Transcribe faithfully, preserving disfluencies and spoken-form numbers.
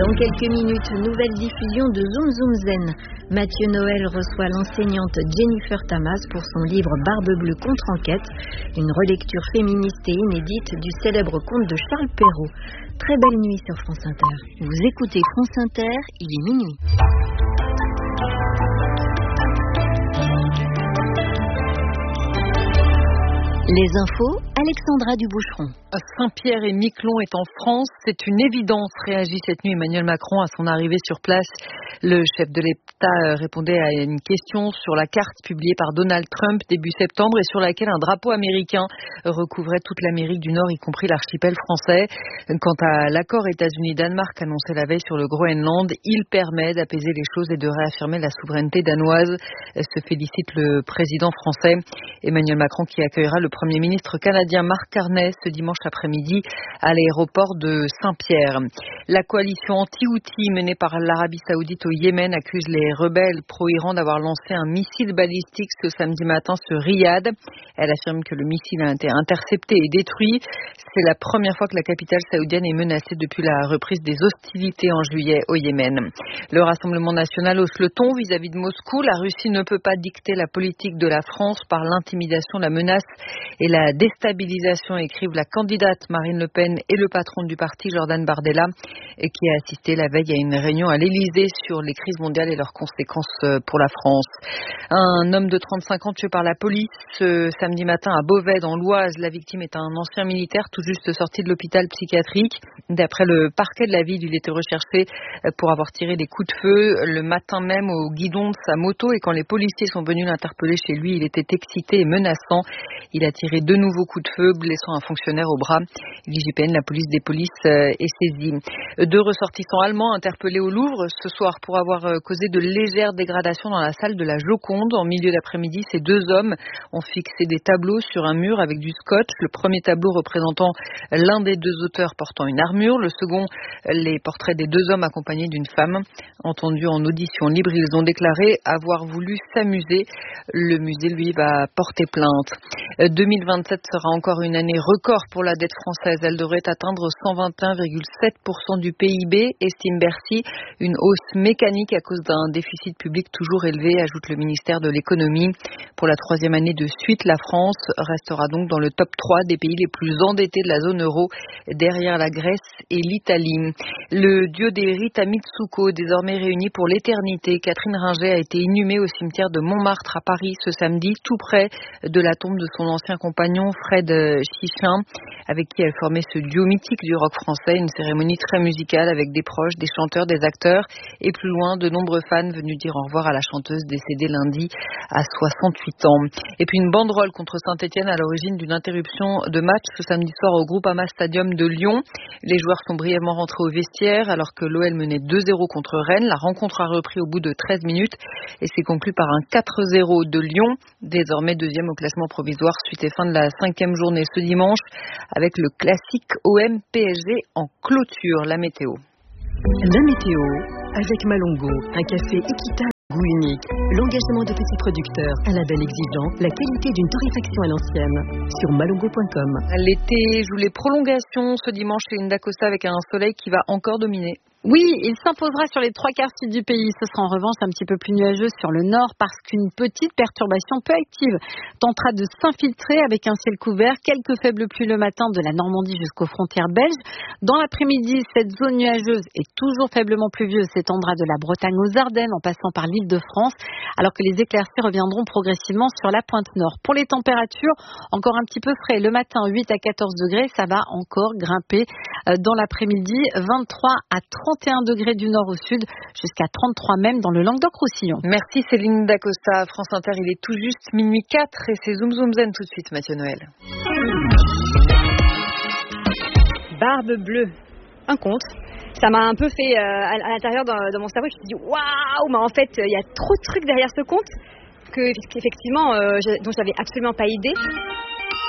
Dans quelques minutes, nouvelle diffusion de Zoom Zoom Zen. Mathieu Noël reçoit l'enseignante Jennifer Tamas pour son livre Barbe Bleue contre-enquête, une relecture féministe et inédite du célèbre conte de Charles Perrault. Très belle nuit sur France Inter. Vous écoutez France Inter, il est minuit. Les infos, Alexandra Duboucheron. Saint-Pierre-et-Miquelon est en France, c'est une évidence, réagit cette nuit Emmanuel Macron à son arrivée sur place. Le chef de l'État répondait à une question sur la carte publiée par Donald Trump début septembre et sur laquelle un drapeau américain recouvrait toute l'Amérique du Nord, y compris l'archipel français. Quant à l'accord États-Unis-Danemark annoncé la veille sur le Groenland, il permet d'apaiser les choses et de réaffirmer la souveraineté danoise, se félicite le président français. Emmanuel Macron qui accueillera le Premier ministre canadien Mark Carney ce dimanche après-midi à l'aéroport de Saint-Pierre. La coalition anti-Houthi menée par l'Arabie Saoudite au Yémen accuse les rebelles pro-Iran d'avoir lancé un missile balistique ce samedi matin sur Riyad. Elle affirme que le missile a été intercepté et détruit. C'est la première fois que la capitale saoudienne est menacée depuis la reprise des hostilités en juillet au Yémen. Le Rassemblement national hausse le ton vis-à-vis de Moscou. La Russie ne peut pas dicter la politique de la France par l'intimidation, la menace et la déstabilisation, écrivent la candidate Marine Le Pen et le patron du parti Jordan Bardella, qui a assisté la veille à une réunion à l'Élysée sur les crises mondiales et leurs conséquences pour la France. Un homme de trente-cinq ans tué par la police ce samedi matin à Beauvais dans l'Oise. La victime est un ancien militaire tout juste sorti de l'hôpital psychiatrique. D'après le parquet de la ville, il était recherché pour avoir tiré des coups de feu le matin même au guidon de sa moto et quand les policiers sont venus l'interpeller chez lui, il était excité et menaçant. Il a tiré deux nouveaux coups de feu, blessant un fonctionnaire au bras. L'I G P N, la police des polices, est saisie. Deux ressortissants allemands interpellés au Louvre ce soir pour avoir causé de légères dégradations dans la salle de la Joconde. En milieu d'après-midi, ces deux hommes ont fixé des tableaux sur un mur avec du scotch. Le premier tableau représentant l'un des deux auteurs portant une armure. Le second, les portraits des deux hommes accompagnés d'une femme. Entendus en audition libre, ils ont déclaré avoir voulu s'amuser. Le musée, lui, va porter plainte. deux mille vingt-sept sera encore une année record pour la dette française. Elle devrait atteindre cent vingt et un virgule sept pour cent du P I B, estime Bercy. Une hausse mécanique à cause d'un déficit public toujours élevé, ajoute le ministère de l'économie. Pour la troisième année de suite, la France restera donc dans le top trois des pays les plus endettés de la zone euro, derrière la Grèce et l'Italie. Le duo des Rita Mitsuko, désormais réuni pour l'éternité. Catherine Ringer a été inhumée au cimetière de Montmartre à Paris ce samedi, tout près de la tombe de son ancien compagnon Fred Chichin, avec qui elle formait ce duo mythique du rock français. Une cérémonie très musicale avec des proches, des chanteurs, des acteurs et plus loin de nombreux fans venus dire au revoir à la chanteuse décédée lundi à soixante-huit ans. Et puis une banderole contre Saint-Etienne à l'origine d'une interruption de match ce samedi soir au Groupama Stadium de Lyon. Les joueurs sont brièvement rentrés au vestiaire alors que l'O L menait deux zéro contre Rennes. La rencontre a repris au bout de treize minutes et s'est conclue par un quatre zéro de Lyon, désormais deuxième au classement provisoire suite et fin de la cinquième journée ce dimanche avec le classique O M P S G en clôture. La météo. La météo avec Malongo, un café équitable, goût unique, l'engagement de petits producteurs, un label exigeant, la qualité d'une torréfaction à l'ancienne. Sur malongo point com. L'été joue les prolongations ce dimanche chez Linda Costa avec un soleil qui va encore dominer. Oui, il s'imposera sur les trois quarts sud du pays. Ce sera en revanche un petit peu plus nuageux sur le nord parce qu'une petite perturbation peu active tentera de s'infiltrer avec un ciel couvert, quelques faibles pluies le matin de la Normandie jusqu'aux frontières belges. Dans l'après-midi, cette zone nuageuse et toujours faiblement pluvieuse s'étendra de la Bretagne aux Ardennes en passant par l'Île-de-France, alors que les éclaircies reviendront progressivement sur la pointe nord. Pour les températures, encore un petit peu frais. Le matin, huit à quatorze degrés, ça va encore grimper dans l'après-midi, vingt-trois à trente trente et un degrés du nord au sud, jusqu'à trente-trois même dans le Languedoc-Roussillon. Merci Céline Dacosta. France Inter, il est tout juste minuit quatre et c'est Zoom Zoom Zen tout de suite, Mathieu Noël. Barbe bleue, un conte. Ça m'a un peu fait euh, à, à l'intérieur de, de mon cerveau. Je me suis dit waouh, mais en fait il y a trop de trucs derrière ce conte que qu'effectivement euh, je, dont j'avais absolument pas idée.